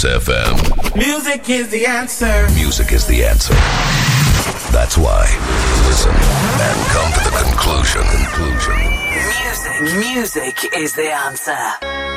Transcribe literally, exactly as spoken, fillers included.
F M. Music is the answer. Music is the answer. That's why. Listen and come to the conclusion. Conclusion. Music. Music is the answer.